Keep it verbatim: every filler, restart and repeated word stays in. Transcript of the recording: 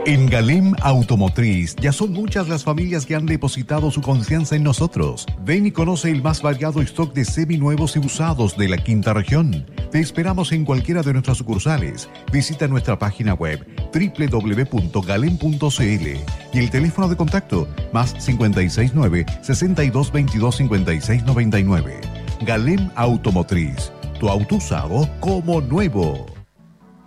En Galem Automotriz ya son muchas las familias que han depositado su confianza en nosotros. Ven y conoce el más variado stock de seminuevos y usados de la quinta región. Te esperamos en cualquiera de nuestras sucursales. Visita nuestra página web doble u doble u doble u punto galem punto c l y el teléfono de contacto más cinco seis nueve, sesenta y dos veintidós, cincuenta y seis noventa y nueve. Galem Automotriz, tu auto usado como nuevo.